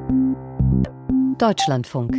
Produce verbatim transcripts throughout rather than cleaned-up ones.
Deutschlandfunk.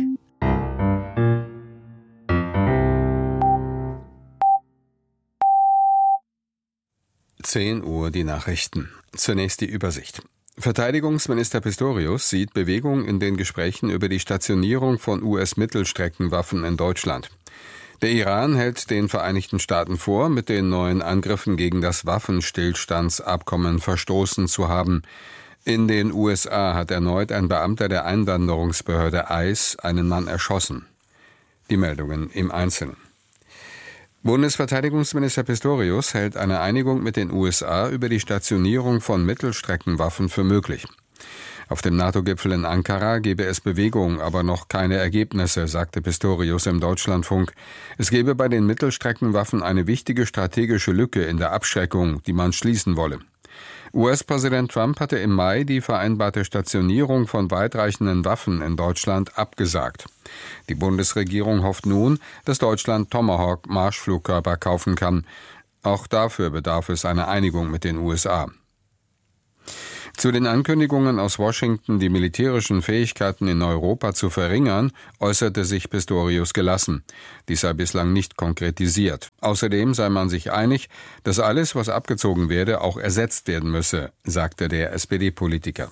zehn Uhr die Nachrichten. Zunächst die Übersicht. Verteidigungsminister Pistorius sieht Bewegung in den Gesprächen über die Stationierung von U S-Mittelstreckenwaffen in Deutschland. Der Iran hält den Vereinigten Staaten vor, mit den neuen Angriffen gegen das Waffenstillstandsabkommen verstoßen zu haben. In den U S A hat erneut ein Beamter der Einwanderungsbehörde ICE einen Mann erschossen. Die Meldungen im Einzelnen. Bundesverteidigungsminister Pistorius hält eine Einigung mit den U S A über die Stationierung von Mittelstreckenwaffen für möglich. Auf dem NATO-Gipfel in Ankara gebe es Bewegung, aber noch keine Ergebnisse, sagte Pistorius im Deutschlandfunk. Es gebe bei den Mittelstreckenwaffen eine wichtige strategische Lücke in der Abschreckung, die man schließen wolle. U S-Präsident Trump hatte im Mai die vereinbarte Stationierung von weitreichenden Waffen in Deutschland abgesagt. Die Bundesregierung hofft nun, dass Deutschland Tomahawk-Marschflugkörper kaufen kann. Auch dafür bedarf es einer Einigung mit den U S A. Zu den Ankündigungen aus Washington, die militärischen Fähigkeiten in Europa zu verringern, äußerte sich Pistorius gelassen. Dies sei bislang nicht konkretisiert. Außerdem sei man sich einig, dass alles, was abgezogen werde, auch ersetzt werden müsse, sagte der S P D-Politiker.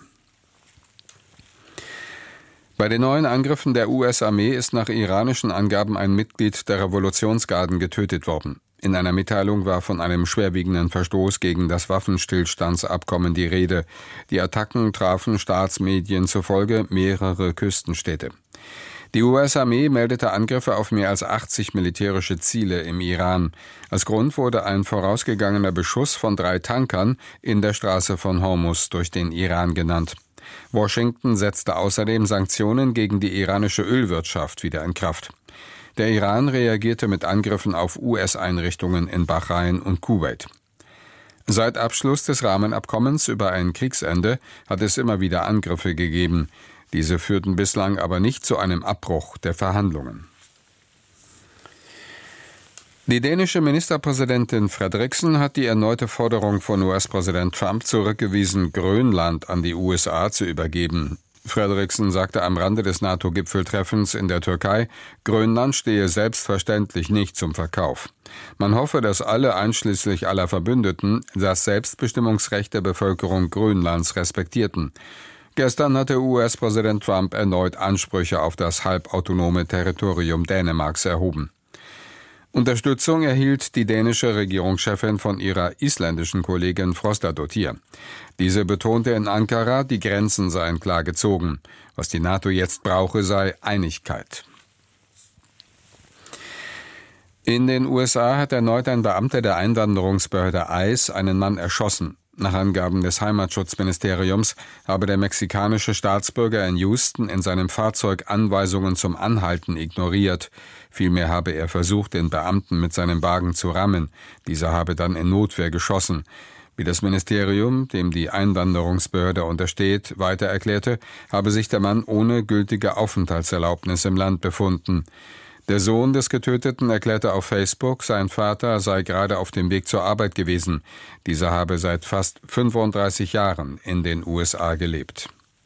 Bei den neuen Angriffen der U S-Armee ist nach iranischen Angaben ein Mitglied der Revolutionsgarden getötet worden. In einer Mitteilung war von einem schwerwiegenden Verstoß gegen das Waffenstillstandsabkommen die Rede. Die Attacken trafen Staatsmedien zufolge mehrere Küstenstädte. Die U S-Armee meldete Angriffe auf mehr als achtzig militärische Ziele im Iran. Als Grund wurde ein vorausgegangener Beschuss von drei Tankern in der Straße von Hormuz durch den Iran genannt. Washington setzte außerdem Sanktionen gegen die iranische Ölwirtschaft wieder in Kraft. Der Iran reagierte mit Angriffen auf U S-Einrichtungen in Bahrain und Kuwait. Seit Abschluss des Rahmenabkommens über ein Kriegsende hat es immer wieder Angriffe gegeben. Diese führten bislang aber nicht zu einem Abbruch der Verhandlungen. Die dänische Ministerpräsidentin Frederiksen hat die erneute Forderung von U S-Präsident Trump zurückgewiesen, Grönland an die U S A zu übergeben. Frederiksen sagte am Rande des NATO-Gipfeltreffens in der Türkei, Grönland stehe selbstverständlich nicht zum Verkauf. Man hoffe, dass alle, einschließlich aller Verbündeten, das Selbstbestimmungsrecht der Bevölkerung Grönlands respektierten. Gestern hatte U S-Präsident Trump erneut Ansprüche auf das halbautonome Territorium Dänemarks erhoben. Unterstützung erhielt die dänische Regierungschefin von ihrer isländischen Kollegin Frostadóttir. Diese betonte in Ankara, die Grenzen seien klar gezogen. Was die NATO jetzt brauche, sei Einigkeit. In den U S A hat erneut ein Beamter der Einwanderungsbehörde ICE einen Mann erschossen. Nach Angaben des Heimatschutzministeriums habe der mexikanische Staatsbürger in Houston in seinem Fahrzeug Anweisungen zum Anhalten ignoriert. Vielmehr habe er versucht, den Beamten mit seinem Wagen zu rammen. Dieser habe dann in Notwehr geschossen. Wie das Ministerium, dem die Einwanderungsbehörde untersteht, weiter erklärte, habe sich der Mann ohne gültige Aufenthaltserlaubnis im Land befunden. Der Sohn des Getöteten erklärte auf Facebook, sein Vater sei gerade auf dem Weg zur Arbeit gewesen. Dieser habe seit fast fünfunddreißig Jahren in den U S A gelebt.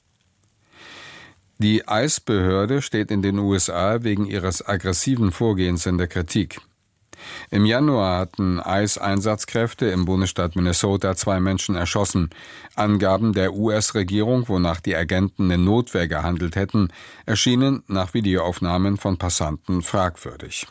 Die ICE-Behörde steht in den U S A wegen ihres aggressiven Vorgehens in der Kritik. Im Januar hatten ICE-Einsatzkräfte im Bundesstaat Minnesota zwei Menschen erschossen. Angaben der U S-Regierung, wonach die Agenten in Notwehr gehandelt hätten, erschienen nach Videoaufnahmen von Passanten fragwürdig.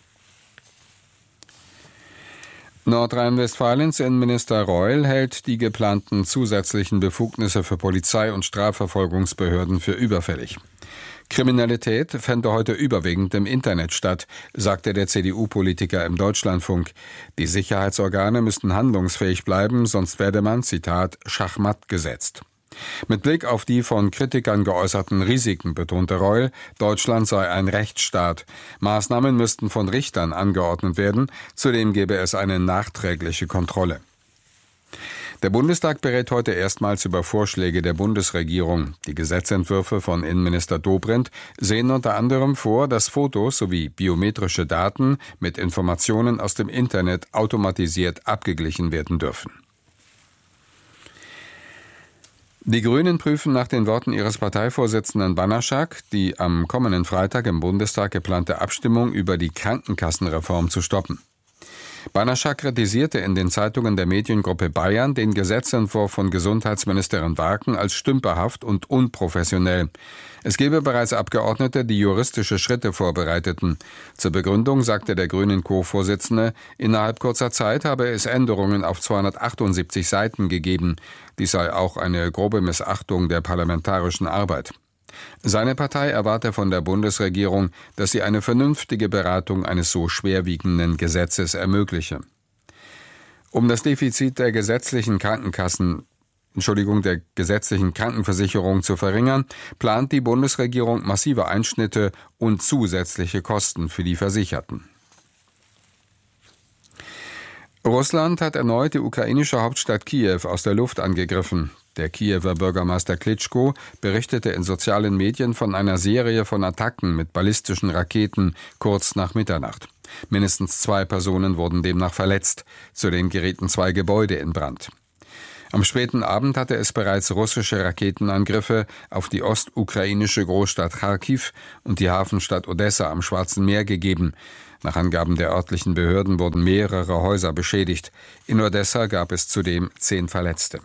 Nordrhein-Westfalens Innenminister Reul hält die geplanten zusätzlichen Befugnisse für Polizei und Strafverfolgungsbehörden für überfällig. Kriminalität fände heute überwiegend im Internet statt, sagte der C D U-Politiker im Deutschlandfunk. Die Sicherheitsorgane müssten handlungsfähig bleiben, sonst werde man, Zitat, Schachmatt gesetzt. Mit Blick auf die von Kritikern geäußerten Risiken betonte Reul, Deutschland sei ein Rechtsstaat. Maßnahmen müssten von Richtern angeordnet werden, zudem gäbe es eine nachträgliche Kontrolle. Der Bundestag berät heute erstmals über Vorschläge der Bundesregierung. Die Gesetzentwürfe von Innenminister Dobrindt sehen unter anderem vor, dass Fotos sowie biometrische Daten mit Informationen aus dem Internet automatisiert abgeglichen werden dürfen. Die Grünen prüfen nach den Worten ihres Parteivorsitzenden Banaschak, die am kommenden Freitag im Bundestag geplante Abstimmung über die Krankenkassenreform zu stoppen. Banaschak kritisierte in den Zeitungen der Mediengruppe Bayern den Gesetzentwurf von Gesundheitsministerin Warken als stümperhaft und unprofessionell. Es gebe bereits Abgeordnete, die juristische Schritte vorbereiteten. Zur Begründung sagte der Grünen Co-Vorsitzende, innerhalb kurzer Zeit habe es Änderungen auf zweihundertachtundsiebzig Seiten gegeben. Dies sei auch eine grobe Missachtung der parlamentarischen Arbeit. Seine Partei erwarte von der Bundesregierung, dass sie eine vernünftige Beratung eines so schwerwiegenden Gesetzes ermögliche. Um das Defizit der gesetzlichen Krankenkassen, Entschuldigung, der gesetzlichen Krankenversicherung zu verringern, plant die Bundesregierung massive Einschnitte und zusätzliche Kosten für die Versicherten. Russland hat erneut die ukrainische Hauptstadt Kiew aus der Luft angegriffen. Der Kiewer Bürgermeister Klitschko berichtete in sozialen Medien von einer Serie von Attacken mit ballistischen Raketen kurz nach Mitternacht. Mindestens zwei Personen wurden demnach verletzt. Zudem gerieten zwei Gebäude in Brand. Am späten Abend hatte es bereits russische Raketenangriffe auf die ostukrainische Großstadt Charkiw und die Hafenstadt Odessa am Schwarzen Meer gegeben. Nach Angaben der örtlichen Behörden wurden mehrere Häuser beschädigt. In Odessa gab es zudem zehn Verletzte.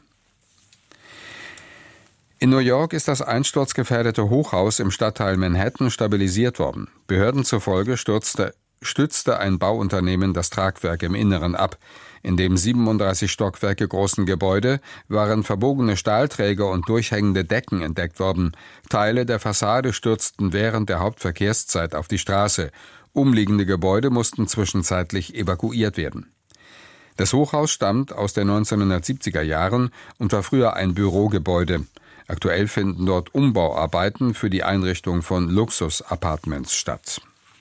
In New York ist das einsturzgefährdete Hochhaus im Stadtteil Manhattan stabilisiert worden. Behörden zufolge stürzte, stützte ein Bauunternehmen das Tragwerk im Inneren ab. In dem siebenunddreißig Stockwerke großen Gebäude waren verbogene Stahlträger und durchhängende Decken entdeckt worden. Teile der Fassade stürzten während der Hauptverkehrszeit auf die Straße. Umliegende Gebäude mussten zwischenzeitlich evakuiert werden. Das Hochhaus stammt aus den neunzehnhundertsiebziger Jahren und war früher ein Bürogebäude. Aktuell finden dort Umbauarbeiten für die Einrichtung von Luxus-Appartements statt.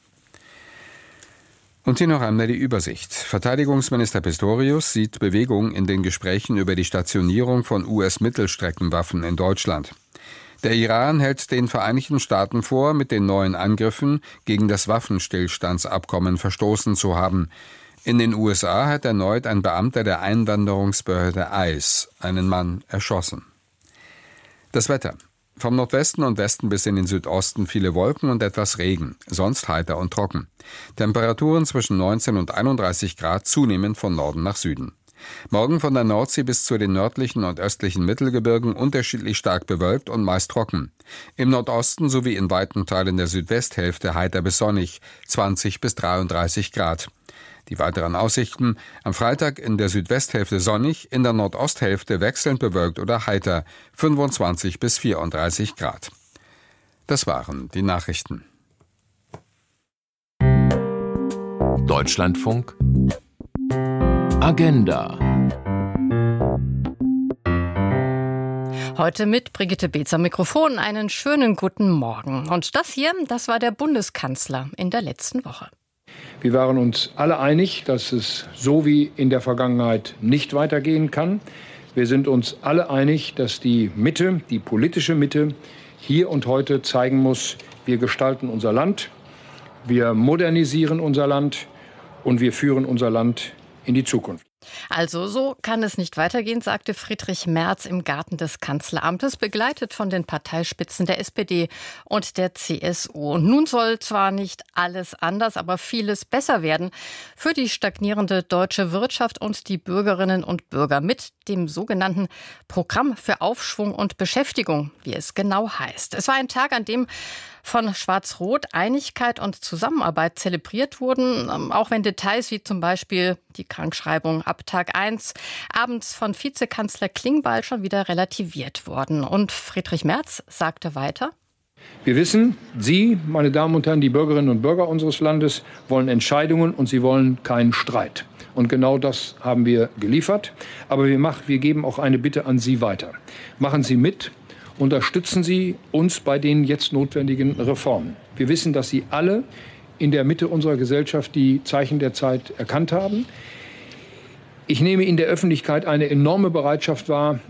Und hier noch einmal die Übersicht. Verteidigungsminister Pistorius sieht Bewegung in den Gesprächen über die Stationierung von U S-Mittelstreckenwaffen in Deutschland. Der Iran hält den Vereinigten Staaten vor, mit den neuen Angriffen gegen das Waffenstillstandsabkommen verstoßen zu haben. In den U S A hat erneut ein Beamter der Einwanderungsbehörde I C E einen Mann erschossen. Das Wetter. Vom Nordwesten und Westen bis in den Südosten viele Wolken und etwas Regen, sonst heiter und trocken. Temperaturen zwischen neunzehn und einunddreißig Grad, zunehmend von Norden nach Süden. Morgen von der Nordsee bis zu den nördlichen und östlichen Mittelgebirgen unterschiedlich stark bewölkt und meist trocken. Im Nordosten sowie in weiten Teilen der Südwesthälfte heiter bis sonnig, zwanzig bis dreiunddreißig Grad. Die weiteren Aussichten: am Freitag in der Südwesthälfte sonnig, in der Nordosthälfte wechselnd bewölkt oder heiter, fünfundzwanzig bis vierunddreißig Grad. Das waren die Nachrichten. Deutschlandfunk Agenda. Heute mit Brigitte Beetz am Mikrofon. Einen schönen guten Morgen. Und das hier, das war der Bundeskanzler in der letzten Woche. Wir waren uns alle einig, dass es so wie in der Vergangenheit nicht weitergehen kann. Wir sind uns alle einig, dass die Mitte, die politische Mitte, hier und heute zeigen muss, wir gestalten unser Land, wir modernisieren unser Land und wir führen unser Land in die Zukunft. Also so kann es nicht weitergehen, sagte Friedrich Merz im Garten des Kanzleramtes, begleitet von den Parteispitzen der S P D und der C S U. Und nun soll zwar nicht alles anders, aber vieles besser werden für die stagnierende deutsche Wirtschaft und die Bürgerinnen und Bürger mit dem sogenannten Programm für Aufschwung und Beschäftigung, wie es genau heißt. Es war ein Tag, an dem von Schwarz-Rot Einigkeit und Zusammenarbeit zelebriert wurden, auch wenn Details wie zum Beispiel die Krankschreibung ab Tag eins abends von Vizekanzler Klingbeil schon wieder relativiert wurden. Und Friedrich Merz sagte weiter: Wir wissen, Sie, meine Damen und Herren, die Bürgerinnen und Bürger unseres Landes, wollen Entscheidungen und Sie wollen keinen Streit. Und genau das haben wir geliefert. Aber wir, machen, wir geben auch eine Bitte an Sie weiter. Machen Sie mit. Unterstützen Sie uns bei den jetzt notwendigen Reformen. Wir wissen, dass Sie alle in der Mitte unserer Gesellschaft die Zeichen der Zeit erkannt haben. Ich nehme in der Öffentlichkeit eine enorme Bereitschaft wahr,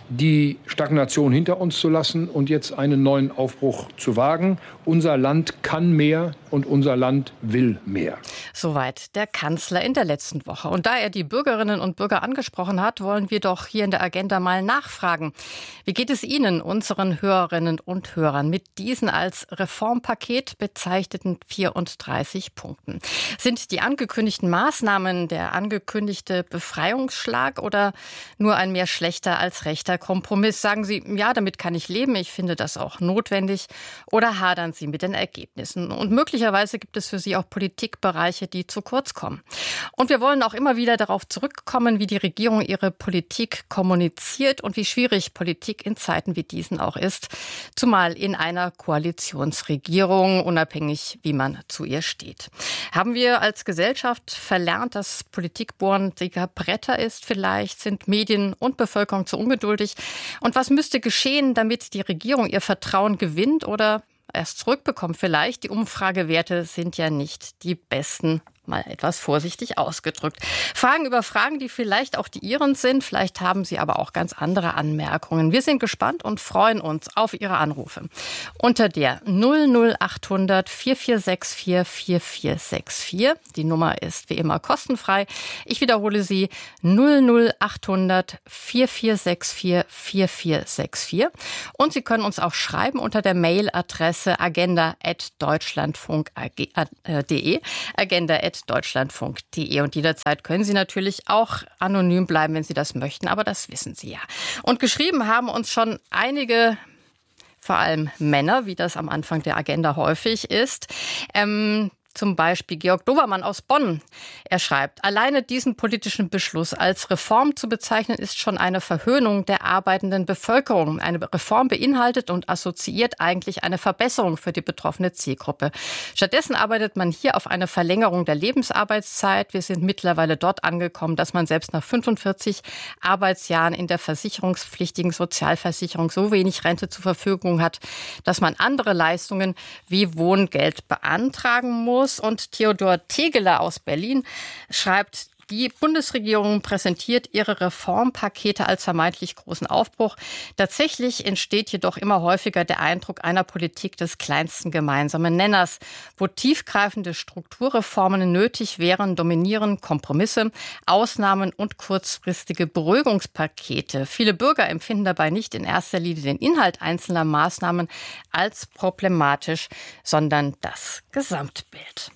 die Stagnation hinter uns zu lassen und jetzt einen neuen Aufbruch zu wagen. Unser Land kann mehr und unser Land will mehr. Soweit der Kanzler in der letzten Woche. Und da er die Bürgerinnen und Bürger angesprochen hat, wollen wir doch hier in der Agenda mal nachfragen. Wie geht es Ihnen, unseren Hörerinnen und Hörern, mit diesen als Reformpaket bezeichneten vierunddreißig Punkten? Sind die angekündigten Maßnahmen der angekündigte Befreiungsschlag oder nur ein mehr schlechter als rechter Kompromiss? Sagen Sie, ja, damit kann ich leben, ich finde das auch notwendig, oder hadern Sie mit den Ergebnissen? Und möglicherweise gibt es für Sie auch Politikbereiche, die zu kurz kommen. Und wir wollen auch immer wieder darauf zurückkommen, wie die Regierung ihre Politik kommuniziert und wie schwierig Politik in Zeiten wie diesen auch ist, zumal in einer Koalitionsregierung, unabhängig wie man zu ihr steht. Haben wir als Gesellschaft verlernt, dass Politik bohrendiger Bretter ist vielleicht? Sind Medien und Bevölkerung zu ungeduldig? Und was müsste geschehen, damit die Regierung ihr Vertrauen gewinnt oder erst zurückbekommt vielleicht? Die Umfragewerte sind ja nicht die besten, mal etwas vorsichtig ausgedrückt. Fragen über Fragen, die vielleicht auch die Ihren sind. Vielleicht haben Sie aber auch ganz andere Anmerkungen. Wir sind gespannt und freuen uns auf Ihre Anrufe. Unter der null null acht hundert vier vier sechs vier vier vier sechs vier. Die Nummer ist wie immer kostenfrei. Ich wiederhole sie: null null acht hundert vier vier sechs vier vier vier sechs vier. Und Sie können uns auch schreiben unter der Mailadresse agenda at deutschlandfunk punkt de. agenda at deutschlandfunk punkt de. Und jederzeit können Sie natürlich auch anonym bleiben, wenn Sie das möchten, aber das wissen Sie ja. Und geschrieben haben uns schon einige, vor allem Männer, wie das am Anfang der Agenda häufig ist. Ähm, Zum Beispiel Georg Dobermann aus Bonn. Er schreibt, alleine diesen politischen Beschluss als Reform zu bezeichnen, ist schon eine Verhöhnung der arbeitenden Bevölkerung. Eine Reform beinhaltet und assoziiert eigentlich eine Verbesserung für die betroffene Zielgruppe. Stattdessen arbeitet man hier auf eine Verlängerung der Lebensarbeitszeit. Wir sind mittlerweile dort angekommen, dass man selbst nach fünfundvierzig Arbeitsjahren in der versicherungspflichtigen Sozialversicherung so wenig Rente zur Verfügung hat, dass man andere Leistungen wie Wohngeld beantragen muss. Und Theodor Tegeler aus Berlin schreibt, die Bundesregierung präsentiert ihre Reformpakete als vermeintlich großen Aufbruch. Tatsächlich entsteht jedoch immer häufiger der Eindruck einer Politik des kleinsten gemeinsamen Nenners. Wo tiefgreifende Strukturreformen nötig wären, dominieren Kompromisse, Ausnahmen und kurzfristige Beruhigungspakete. Viele Bürger empfinden dabei nicht in erster Linie den Inhalt einzelner Maßnahmen als problematisch, sondern das Gesamtbild.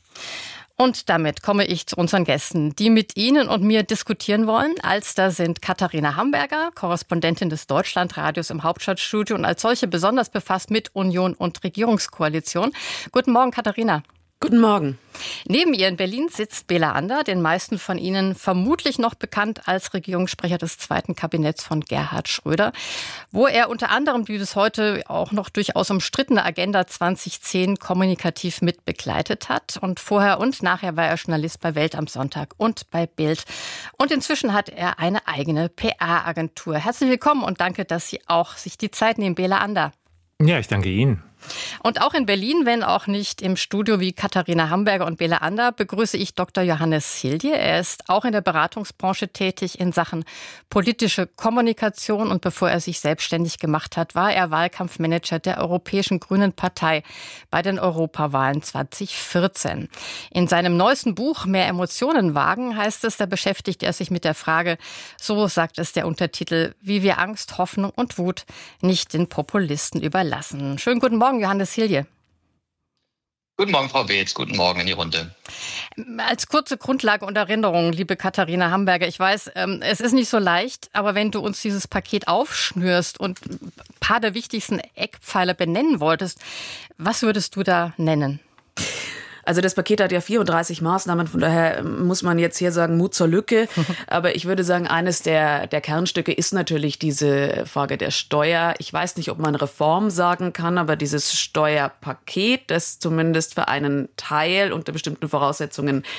Und damit komme ich zu unseren Gästen, die mit Ihnen und mir diskutieren wollen. Als da sind Katharina Hamberger, Korrespondentin des Deutschlandradios im Hauptstadtstudio und als solche besonders befasst mit Union und Regierungskoalition. Guten Morgen, Katharina. Guten Morgen. Neben ihr in Berlin sitzt Bela Ander, den meisten von Ihnen vermutlich noch bekannt als Regierungssprecher des zweiten Kabinetts von Gerhard Schröder, wo er unter anderem die bis heute auch noch durchaus umstrittene Agenda zwanzig zehn kommunikativ mitbegleitet hat. Und vorher und nachher war er Journalist bei Welt am Sonntag und bei Bild. Und inzwischen hat er eine eigene P R-Agentur. Herzlich willkommen und danke, dass Sie auch sich die Zeit nehmen, Bela Ander. Ja, ich danke Ihnen. Und auch in Berlin, wenn auch nicht im Studio wie Katharina Hamberger und Bela Ander, begrüße ich Doktor Johannes Hilje. Er ist auch in der Beratungsbranche tätig in Sachen politische Kommunikation. Und bevor er sich selbstständig gemacht hat, war er Wahlkampfmanager der Europäischen Grünen Partei bei den Europawahlen zwanzig vierzehn. In seinem neuesten Buch Mehr Emotionen wagen, heißt es, da beschäftigt er sich mit der Frage, so sagt es der Untertitel, wie wir Angst, Hoffnung und Wut nicht den Populisten überlassen. Schönen guten Morgen, Johannes Hilje. Guten Morgen, Frau Beetz. Guten Morgen in die Runde. Als kurze Grundlage und Erinnerung, liebe Katharina Hamberger, ich weiß, es ist nicht so leicht, aber wenn du uns dieses Paket aufschnürst und ein paar der wichtigsten Eckpfeiler benennen wolltest, was würdest du da nennen? Also das Paket hat ja vierunddreißig Maßnahmen, von daher muss man jetzt hier sagen, Mut zur Lücke. Aber ich würde sagen, eines der, der Kernstücke ist natürlich diese Frage der Steuer. Ich weiß nicht, ob man Reform sagen kann, aber dieses Steuerpaket, das zumindest für einen Teil unter bestimmten Voraussetzungen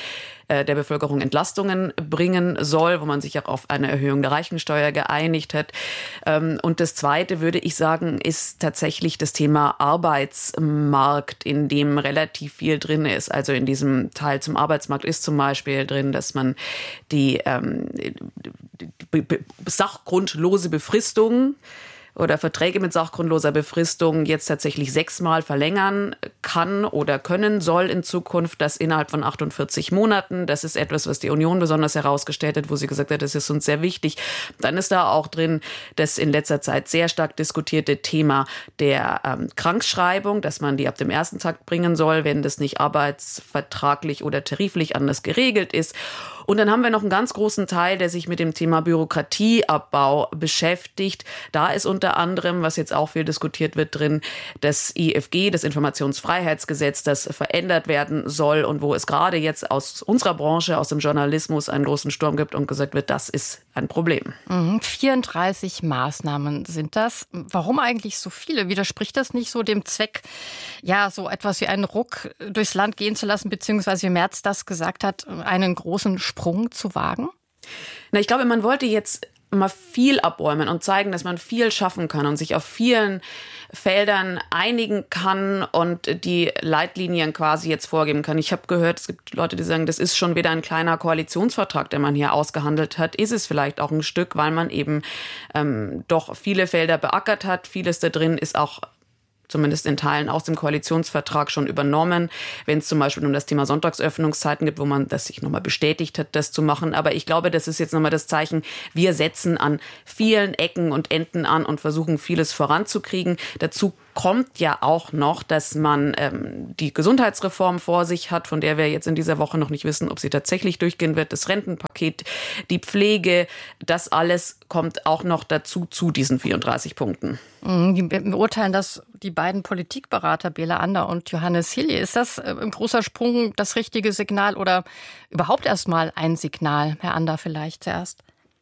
äh, der Bevölkerung Entlastungen bringen soll, wo man sich auch auf eine Erhöhung der Reichensteuer geeinigt hat. Ähm, und das Zweite, würde ich sagen, ist tatsächlich das Thema Arbeitsmarkt, in dem relativ viel drin ist. Also in diesem Teil zum Arbeitsmarkt ist zum Beispiel drin, dass man die, ähm, die, die, die sachgrundlose Befristung oder Verträge mit sachgrundloser Befristung jetzt tatsächlich sechsmal verlängern kann oder können soll in Zukunft, das innerhalb von achtundvierzig Monaten. Das ist etwas, was die Union besonders herausgestellt hat, wo sie gesagt hat, das ist uns sehr wichtig. Dann ist da auch drin das in letzter Zeit sehr stark diskutierte Thema der ähm, Krankschreibung, dass man die ab dem ersten Tag bringen soll, wenn das nicht arbeitsvertraglich oder tariflich anders geregelt ist. Und dann haben wir noch einen ganz großen Teil, der sich mit dem Thema Bürokratieabbau beschäftigt. Da ist unter anderem, was jetzt auch viel diskutiert wird, drin, das I F G, das Informationsfreiheitsgesetz, das verändert werden soll und wo es gerade jetzt aus unserer Branche, aus dem Journalismus einen großen Sturm gibt und gesagt wird, das ist ein Problem. Mhm, vierunddreißig Maßnahmen sind das. Warum eigentlich so viele? Widerspricht das nicht so dem Zweck, ja, so etwas wie einen Ruck durchs Land gehen zu lassen, beziehungsweise wie Merz das gesagt hat, einen großen Sprung zu wagen? Na, ich glaube, man wollte jetzt mal viel abräumen und zeigen, dass man viel schaffen kann und sich auf vielen Feldern einigen kann und die Leitlinien quasi jetzt vorgeben kann. Ich habe gehört, es gibt Leute, die sagen, das ist schon wieder ein kleiner Koalitionsvertrag, den man hier ausgehandelt hat. Ist es vielleicht auch ein Stück, weil man eben ähm, doch viele Felder beackert hat. Vieles da drin ist auch zumindest in Teilen aus dem Koalitionsvertrag schon übernommen, wenn es zum Beispiel um das Thema Sonntagsöffnungszeiten gibt, wo man das sich nochmal bestätigt hat, das zu machen. Aber ich glaube, das ist jetzt nochmal das Zeichen, wir setzen an vielen Ecken und Enden an und versuchen, vieles voranzukriegen. Dazu kommt ja auch noch, dass man ähm, die Gesundheitsreform vor sich hat, von der wir jetzt in dieser Woche noch nicht wissen, ob sie tatsächlich durchgehen wird. Das Rentenpaket, die Pflege, das alles kommt auch noch dazu zu diesen vierunddreißig Punkten. Die beurteilen das die beiden Politikberater Bela Ander und Johannes Hilli. Ist das ein großer Sprung das richtige Signal oder überhaupt erst mal ein Signal? Herr Ander vielleicht zuerst.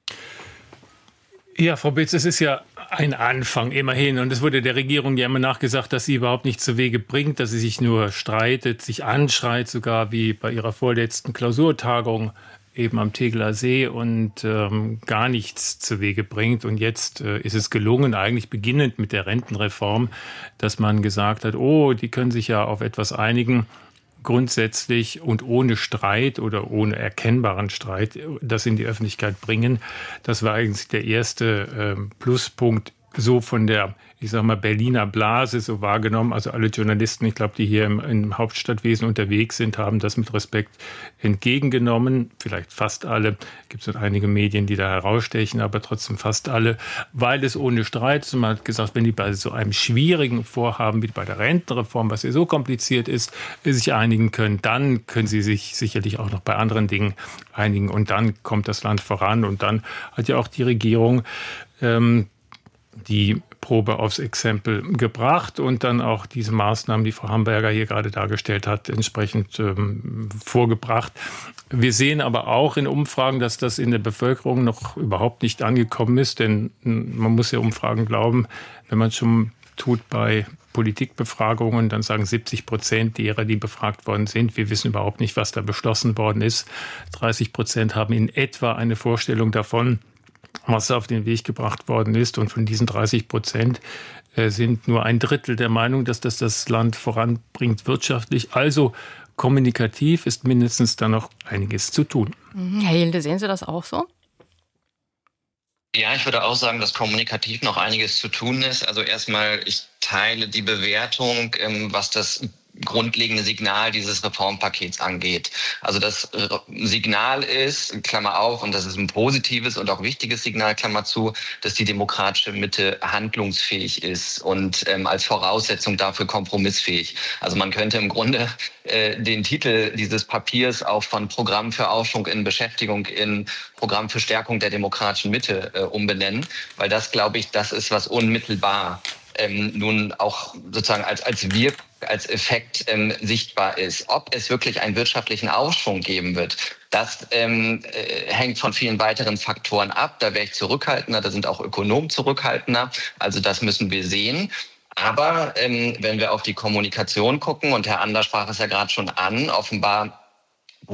Ja, Frau Beetz, es ist ja ein Anfang immerhin. Und es wurde der Regierung ja immer nachgesagt, dass sie überhaupt nichts zu Wege bringt, dass sie sich nur streitet, sich anschreit, sogar wie bei ihrer vorletzten Klausurtagung eben am Tegeler See und ähm, gar nichts zu Wege bringt. Und jetzt äh, ist es gelungen, eigentlich beginnend mit der Rentenreform, dass man gesagt hat, oh, die können sich ja auf etwas einigen, grundsätzlich und ohne Streit oder ohne erkennbaren Streit das in die Öffentlichkeit bringen. Das war eigentlich der erste äh, Pluspunkt, so von der, ich sag mal, Berliner Blase so wahrgenommen. Also alle Journalisten, ich glaube, die hier im, im Hauptstadtwesen unterwegs sind, haben das mit Respekt entgegengenommen. Vielleicht fast alle. Gibt es einige Medien, die da herausstechen, aber trotzdem fast alle. Weil es ohne Streit ist. Und man hat gesagt, wenn die bei so einem schwierigen Vorhaben wie bei der Rentenreform, was ja so kompliziert ist, sich einigen können, dann können sie sich sicherlich auch noch bei anderen Dingen einigen. Und dann kommt das Land voran. Und dann hat ja auch die Regierung ähm, die Probe aufs Exempel gebracht und dann auch diese Maßnahmen, die Frau Hamburger hier gerade dargestellt hat, entsprechend ähm, vorgebracht. Wir sehen aber auch in Umfragen, dass das in der Bevölkerung noch überhaupt nicht angekommen ist, denn man muss ja Umfragen glauben, wenn man schon tut bei Politikbefragungen, dann sagen siebzig Prozent derer, die befragt worden sind, wir wissen überhaupt nicht, was da beschlossen worden ist. dreißig Prozent haben in etwa eine Vorstellung davon, was auf den Weg gebracht worden ist. Und von diesen dreißig Prozent äh, sind nur ein Drittel der Meinung, dass das das Land voranbringt wirtschaftlich. Also kommunikativ ist mindestens da noch einiges zu tun. Herr Hilde, sehen Sie das auch so? Ja, ich würde auch sagen, dass kommunikativ noch einiges zu tun ist. Also erstmal, ich teile die Bewertung, was das grundlegende Signal dieses Reformpakets angeht. Also das Signal ist, Klammer auf, und das ist ein positives und auch wichtiges Signal, Klammer zu, dass die demokratische Mitte handlungsfähig ist und ähm, als Voraussetzung dafür kompromissfähig. Also man könnte im Grunde äh, den Titel dieses Papiers auch von Programm für Aufschwung in Beschäftigung in Programm für Stärkung der demokratischen Mitte äh, umbenennen, weil das, glaube ich, das ist, was unmittelbar ähm, nun auch sozusagen als, als Wirk als Effekt ähm, sichtbar ist. Ob es wirklich einen wirtschaftlichen Aufschwung geben wird, das ähm, äh, hängt von vielen weiteren Faktoren ab. Da wäre ich zurückhaltender, da sind auch Ökonomen zurückhaltender. Also das müssen wir sehen. Aber ähm, wenn wir auf die Kommunikation gucken, und Herr Ander sprach es ja gerade schon an, offenbar wurde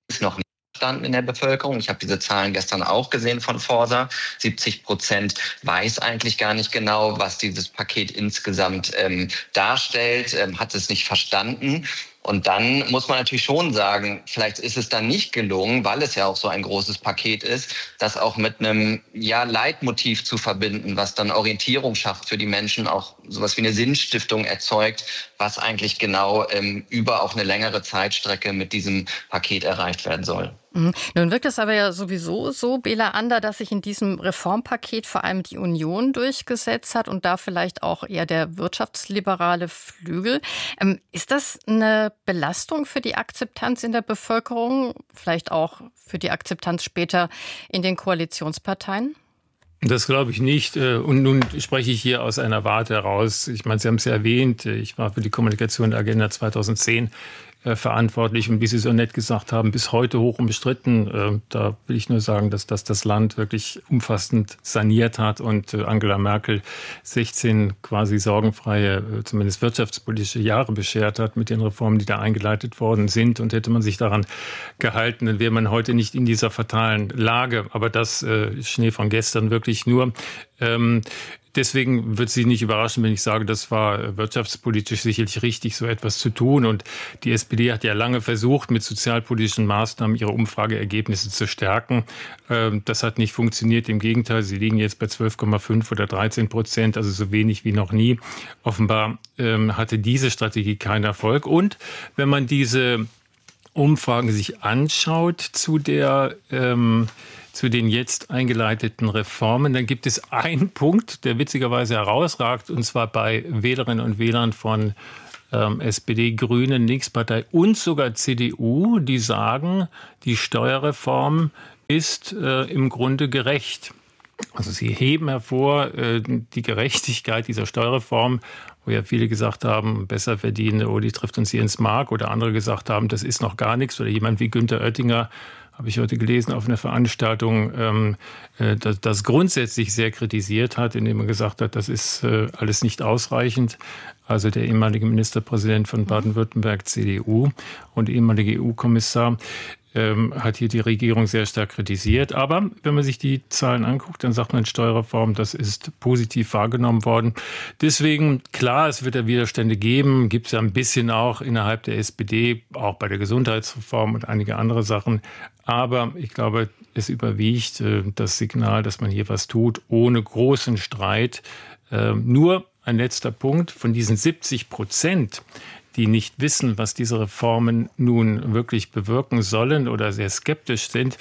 ist noch nicht verstanden in der Bevölkerung. Ich habe diese Zahlen gestern auch gesehen von Forsa. siebzig Prozent weiß eigentlich gar nicht genau, was dieses Paket insgesamt ähm, darstellt, ähm, hat es nicht verstanden. Und dann muss man natürlich schon sagen, vielleicht ist es dann nicht gelungen, weil es ja auch so ein großes Paket ist, das auch mit einem ja, Leitmotiv zu verbinden, was dann Orientierung schafft für die Menschen, auch sowas wie eine Sinnstiftung erzeugt, was eigentlich genau ähm, über auch eine längere Zeitstrecke mit diesem Paket erreicht werden soll. Mhm. Nun wirkt es aber ja sowieso so, Bela Ander, dass sich in diesem Reformpaket vor allem die Union durchgesetzt hat und da vielleicht auch eher der wirtschaftsliberale Flügel. Ähm, ist das eine Belastung für die Akzeptanz in der Bevölkerung, vielleicht auch für die Akzeptanz später in den Koalitionsparteien? Das glaube ich nicht. Und nun spreche ich hier aus einer Warte heraus. Ich meine, Sie haben es ja erwähnt, ich war für die Kommunikation der Agenda zweitausendzehn verantwortlich und wie Sie so nett gesagt haben, bis heute hoch umstritten. Da will ich nur sagen, dass das das Land wirklich umfassend saniert hat und Angela Merkel sechzehn quasi sorgenfreie, zumindest wirtschaftspolitische Jahre beschert hat mit den Reformen, die da eingeleitet worden sind. Und hätte man sich daran gehalten, dann wäre man heute nicht in dieser fatalen Lage. Aber das ist Schnee von gestern wirklich nur. Ähm, Deswegen wird Sie nicht überraschen, wenn ich sage, das war wirtschaftspolitisch sicherlich richtig, so etwas zu tun. Und die S P D hat ja lange versucht, mit sozialpolitischen Maßnahmen ihre Umfrageergebnisse zu stärken. Das hat nicht funktioniert. Im Gegenteil, sie liegen jetzt bei zwölf Komma fünf oder dreizehn Prozent, also so wenig wie noch nie. Offenbar hatte diese Strategie keinen Erfolg. Und wenn man diese Umfragen sich anschaut zu der ähm, zu den jetzt eingeleiteten Reformen, dann gibt es einen Punkt, der witzigerweise herausragt, und zwar bei Wählerinnen und Wählern von ähm, S P D, Grünen, Linkspartei und sogar C D U, die sagen, die Steuerreform ist äh, im Grunde gerecht. Also sie heben hervor äh, die Gerechtigkeit dieser Steuerreform, wo ja viele gesagt haben, besser verdienende, oh, die trifft uns hier ins Mark, oder andere gesagt haben, das ist noch gar nichts, oder jemand wie Günther Oettinger, habe ich heute gelesen auf einer Veranstaltung, ähm, äh, das, das grundsätzlich sehr kritisiert hat, indem er gesagt hat, das ist äh, alles nicht ausreichend. Also der ehemalige Ministerpräsident von Baden-Württemberg, C D U, und ehemalige E U-Kommissar, ähm, hat hier die Regierung sehr stark kritisiert. Aber wenn man sich die Zahlen anguckt, dann sagt man, Steuerreform, das ist positiv wahrgenommen worden. Deswegen, klar, es wird ja Widerstände geben, gibt es ja ein bisschen auch innerhalb der S P D, auch bei der Gesundheitsreform und einige andere Sachen. Aber ich glaube, es überwiegt äh, das Signal, dass man hier was tut, ohne großen Streit. Äh, nur ein letzter Punkt, von diesen siebzig Prozent, die nicht wissen, was diese Reformen nun wirklich bewirken sollen oder sehr skeptisch sind,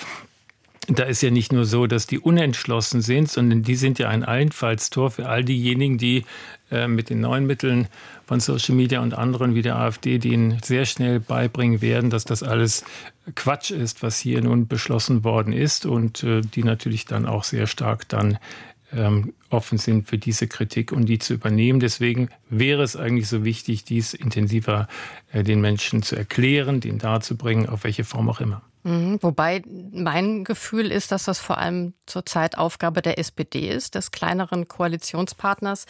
da ist ja nicht nur so, dass die unentschlossen sind, sondern die sind ja ein Einfallstor für all diejenigen, die äh, mit den neuen Mitteln von Social Media und anderen wie der AfD, die ihnen sehr schnell beibringen werden, dass das alles Quatsch ist, was hier nun beschlossen worden ist, und äh, die natürlich dann auch sehr stark dann ähm, offen sind für diese Kritik und die zu übernehmen. Deswegen wäre es eigentlich so wichtig, dies intensiver äh, den Menschen zu erklären, denen darzubringen, auf welche Form auch immer. Mhm, wobei mein Gefühl ist, dass das vor allem zurzeit Aufgabe der S P D ist, des kleineren Koalitionspartners.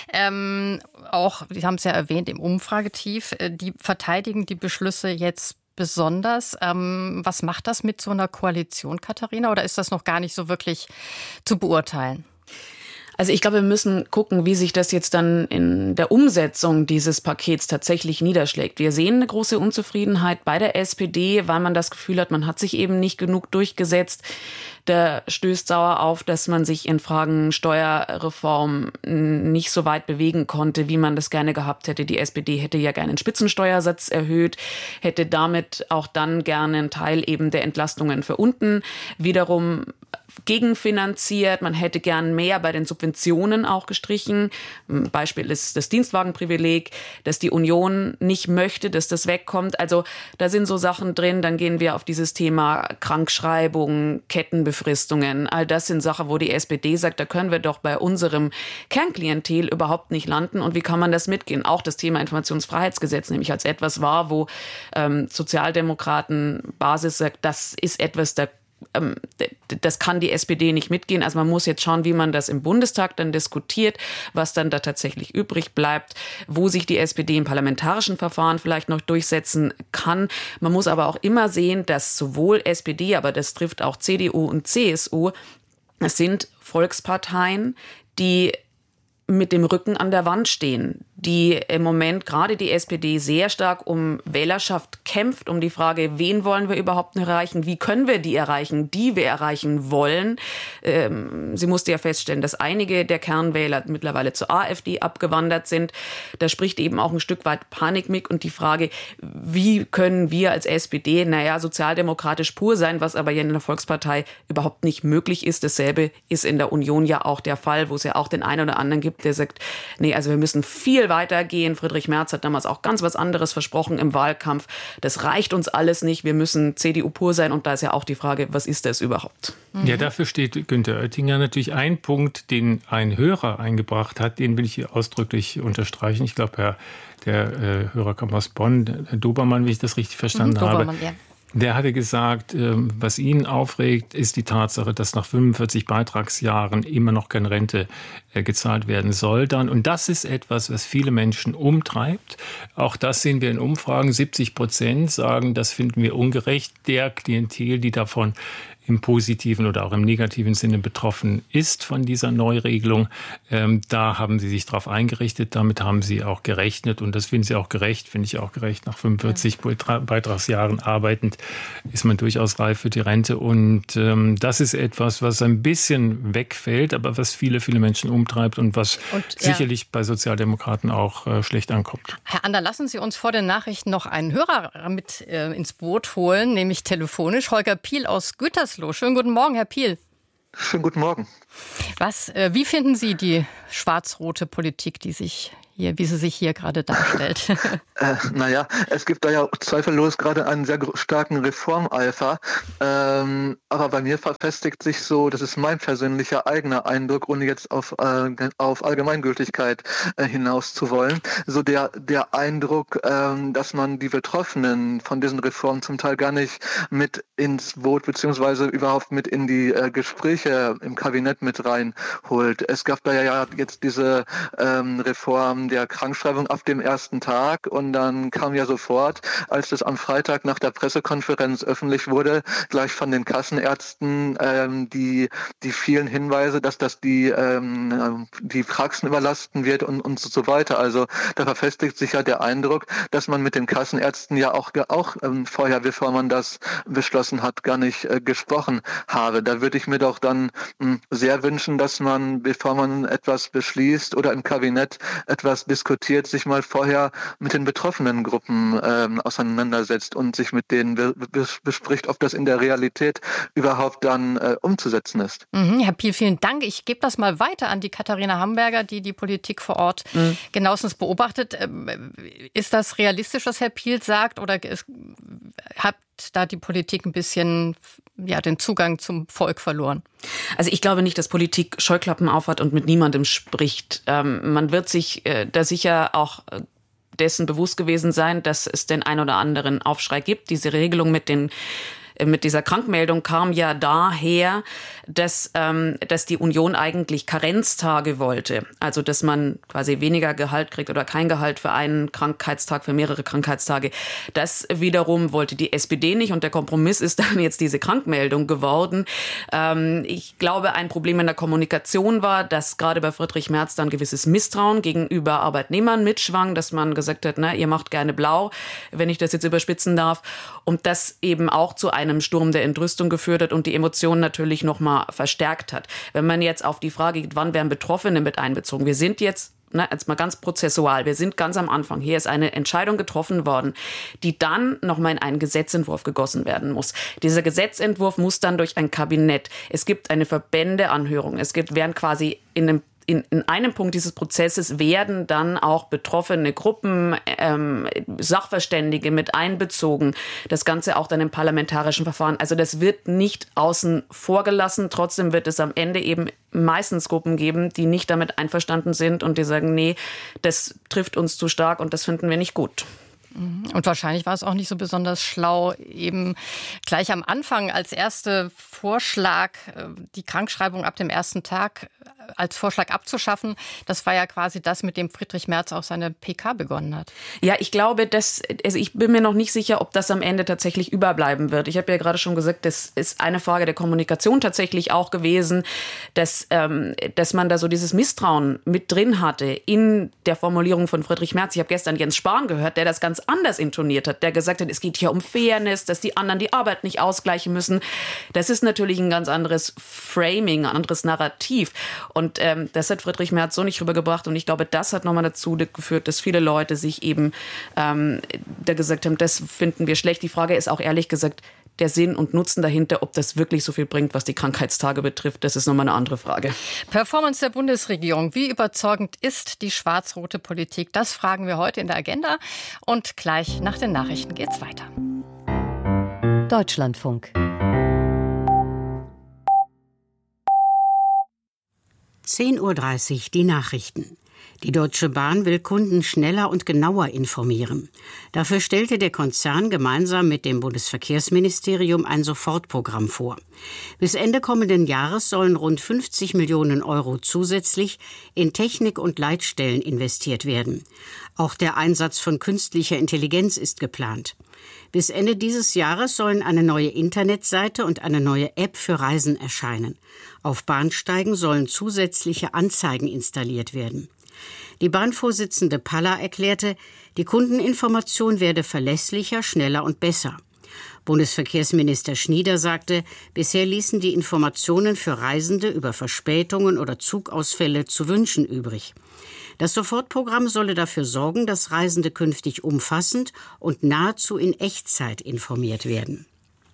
Ähm, auch, Sie haben es ja erwähnt, im Umfragetief, die verteidigen die Beschlüsse jetzt besonders. Ähm, was macht das mit so einer Koalition, Katharina? Oder ist das noch gar nicht so wirklich zu beurteilen? Also ich glaube, wir müssen gucken, wie sich das jetzt dann in der Umsetzung dieses Pakets tatsächlich niederschlägt. Wir sehen eine große Unzufriedenheit bei der S P D, weil man das Gefühl hat, man hat sich eben nicht genug durchgesetzt. Da stößt sauer auf, dass man sich in Fragen Steuerreform nicht so weit bewegen konnte, wie man das gerne gehabt hätte. Die S P D hätte ja gerne einen Spitzensteuersatz erhöht, hätte damit auch dann gerne einen Teil eben der Entlastungen für unten wiederum gegenfinanziert. Man hätte gern mehr bei den Subventionen auch gestrichen. Beispiel ist das Dienstwagenprivileg, dass die Union nicht möchte, dass das wegkommt. Also da sind so Sachen drin. Dann gehen wir auf dieses Thema Krankschreibung, Kettenbefristungen. All das sind Sachen, wo die S P D sagt, da können wir doch bei unserem Kernklientel überhaupt nicht landen. Und wie kann man das mitgehen? Auch das Thema Informationsfreiheitsgesetz, nämlich als etwas war, wo ähm, Sozialdemokraten Basis sagt, das ist etwas, da das kann die S P D nicht mitgehen. Also man muss jetzt schauen, wie man das im Bundestag dann diskutiert, was dann da tatsächlich übrig bleibt, wo sich die S P D im parlamentarischen Verfahren vielleicht noch durchsetzen kann. Man muss aber auch immer sehen, dass sowohl S P D, aber das trifft auch C D U und C S U, es sind Volksparteien, die mit dem Rücken an der Wand stehen, die im Moment gerade die S P D sehr stark um Wählerschaft kämpft, um die Frage, wen wollen wir überhaupt erreichen, wie können wir die erreichen, die wir erreichen wollen. Ähm, sie musste ja feststellen, dass einige der Kernwähler mittlerweile zur AfD abgewandert sind. Da spricht eben auch ein Stück weit Panik mit und die Frage, wie können wir als S P D, naja, sozialdemokratisch pur sein, was aber hier in der Volkspartei überhaupt nicht möglich ist. Dasselbe ist in der Union ja auch der Fall, wo es ja auch den einen oder anderen gibt, der sagt, nee, also wir müssen viel weitergehen. Friedrich Merz hat damals auch ganz was anderes versprochen im Wahlkampf. Das reicht uns alles nicht. Wir müssen C D U pur sein. Und da ist ja auch die Frage, was ist das überhaupt? Ja, dafür steht Günther Oettinger natürlich. Ein Punkt, den ein Hörer eingebracht hat, den will ich hier ausdrücklich unterstreichen. Ich glaube, Herr, der äh, Hörer kam aus Bonn, Herr Dobermann, wenn ich das richtig verstanden mhm, habe. Ja. Der hatte gesagt, was ihn aufregt, ist die Tatsache, dass nach fünfundvierzig Beitragsjahren immer noch keine Rente gezahlt werden soll dann. Und das ist etwas, was viele Menschen umtreibt. Auch das sehen wir in Umfragen. siebzig Prozent sagen, das finden wir ungerecht. Der Klientel, die davon im positiven oder auch im negativen Sinne betroffen ist von dieser Neuregelung. Ähm, da haben sie sich darauf eingerichtet, damit haben sie auch gerechnet und das finden sie auch gerecht, finde ich auch gerecht. Nach fünfundvierzig ja. Beitragsjahren arbeitend ist man durchaus reif für die Rente und ähm, das ist etwas, was ein bisschen wegfällt, aber was viele, viele Menschen umtreibt und was und, ja. sicherlich bei Sozialdemokraten auch äh, schlecht ankommt. Herr Ander, lassen Sie uns vor den Nachrichten noch einen Hörer mit äh, ins Boot holen, nämlich telefonisch. Holger Piel aus Gütersloh. Schönen guten Morgen, Herr Piel. Schönen guten Morgen. Was, äh, wie finden Sie die schwarz-rote Politik, die sich hier, wie sie sich hier gerade darstellt? äh, naja, es gibt da ja zweifellos gerade einen sehr starken Reformeifer. Ähm, aber bei mir verfestigt sich so, das ist mein persönlicher eigener Eindruck, ohne jetzt auf, äh, auf Allgemeingültigkeit äh, hinaus zu wollen, so der, der Eindruck, ähm, dass man die Betroffenen von diesen Reformen zum Teil gar nicht mit ins Boot beziehungsweise überhaupt mit in die äh, Gespräche im Kabinett mit reinholt. Es gab da ja jetzt diese ähm, Reform der Krankschreibung ab dem ersten Tag und dann kam ja sofort, als das am Freitag nach der Pressekonferenz öffentlich wurde, gleich von den Kassenärzten ähm, die die vielen Hinweise, dass das die ähm, die Praxen überlasten wird und und so weiter. Also da verfestigt sich ja der Eindruck, dass man mit den Kassenärzten ja auch auch ähm, vorher, bevor man das beschlossen hat, gar nicht äh, gesprochen habe. Da würde ich mir doch dann mh, sehr wünschen, dass man, bevor man etwas beschließt oder im Kabinett etwas diskutiert, sich mal vorher mit den betroffenen Gruppen ähm, auseinandersetzt und sich mit denen be- be- bespricht, ob das in der Realität überhaupt dann äh, umzusetzen ist. Mhm, Herr Piel, vielen Dank. Ich gebe das mal weiter an die Katharina Hamburger, die die Politik vor Ort mhm. genauestens beobachtet. Ist das realistisch, was Herr Piel sagt, oder ist, hat da die Politik ein bisschen ja, den Zugang zum Volk verloren? Also ich glaube nicht, dass Politik Scheuklappen aufhat und mit niemandem spricht. Ähm, man wird sich äh, da sicher auch äh, dessen bewusst gewesen sein, dass es den ein oder anderen Aufschrei gibt. Diese Regelung mit den mit dieser Krankmeldung kam ja daher, dass, ähm, dass die Union eigentlich Karenztage wollte. Also, dass man quasi weniger Gehalt kriegt oder kein Gehalt für einen Krankheitstag, für mehrere Krankheitstage. Das wiederum wollte die S P D nicht und der Kompromiss ist dann jetzt diese Krankmeldung geworden. Ähm, ich glaube, ein Problem in der Kommunikation war, dass gerade bei Friedrich Merz dann gewisses Misstrauen gegenüber Arbeitnehmern mitschwang, dass man gesagt hat, na, ihr macht gerne blau, wenn ich das jetzt überspitzen darf. Und das eben auch zu einem einem Sturm der Entrüstung geführt hat und die Emotionen natürlich noch mal verstärkt hat. Wenn man jetzt auf die Frage geht, wann werden Betroffene mit einbezogen? Wir sind jetzt, na, jetzt mal ganz prozessual, wir sind ganz am Anfang. Hier ist eine Entscheidung getroffen worden, die dann noch mal in einen Gesetzentwurf gegossen werden muss. Dieser Gesetzentwurf muss dann durch ein Kabinett. Es gibt eine Verbändeanhörung. Es gibt, werden quasi in einem In, in einem Punkt dieses Prozesses werden dann auch betroffene Gruppen, ähm, Sachverständige mit einbezogen. Das Ganze auch dann im parlamentarischen Verfahren. Also das wird nicht außen vor gelassen. Trotzdem wird es am Ende eben meistens Gruppen geben, die nicht damit einverstanden sind und die sagen, nee, das trifft uns zu stark und das finden wir nicht gut. Und wahrscheinlich war es auch nicht so besonders schlau, eben gleich am Anfang als erster Vorschlag die Krankschreibung ab dem ersten Tag als Vorschlag abzuschaffen. Das war ja quasi das, mit dem Friedrich Merz auch seine P K begonnen hat. Ja, ich glaube, dass, also ich bin mir noch nicht sicher, ob das am Ende tatsächlich überbleiben wird. Ich habe ja gerade schon gesagt, das ist eine Frage der Kommunikation tatsächlich auch gewesen, dass, ähm, dass man da so dieses Misstrauen mit drin hatte in der Formulierung von Friedrich Merz. Ich habe gestern Jens Spahn gehört, der das ganz anders intoniert hat, der gesagt hat, es geht hier um Fairness, dass die anderen die Arbeit nicht ausgleichen müssen. Das ist natürlich ein ganz anderes Framing, ein anderes Narrativ. Und ähm, das hat Friedrich Merz so nicht rübergebracht. Und ich glaube, das hat nochmal dazu geführt, dass viele Leute sich eben ähm, da gesagt haben, das finden wir schlecht. Die Frage ist auch ehrlich gesagt, der Sinn und Nutzen dahinter, ob das wirklich so viel bringt, was die Krankheitstage betrifft, das ist nochmal eine andere Frage. Performance der Bundesregierung. Wie überzeugend ist die schwarz-rote Politik? Das fragen wir heute in der Agenda. Und gleich nach den Nachrichten geht's weiter. Deutschlandfunk. zehn Uhr dreißig die Nachrichten. Die Deutsche Bahn will Kunden schneller und genauer informieren. Dafür stellte der Konzern gemeinsam mit dem Bundesverkehrsministerium ein Sofortprogramm vor. Bis Ende kommenden Jahres sollen rund fünfzig Millionen Euro zusätzlich in Technik und Leitstellen investiert werden. Auch der Einsatz von künstlicher Intelligenz ist geplant. Bis Ende dieses Jahres sollen eine neue Internetseite und eine neue App für Reisen erscheinen. Auf Bahnsteigen sollen zusätzliche Anzeigen installiert werden. Die Bahnvorsitzende Palla erklärte, die Kundeninformation werde verlässlicher, schneller und besser. Bundesverkehrsminister Schnieder sagte, bisher ließen die Informationen für Reisende über Verspätungen oder Zugausfälle zu wünschen übrig. Das Sofortprogramm solle dafür sorgen, dass Reisende künftig umfassend und nahezu in Echtzeit informiert werden.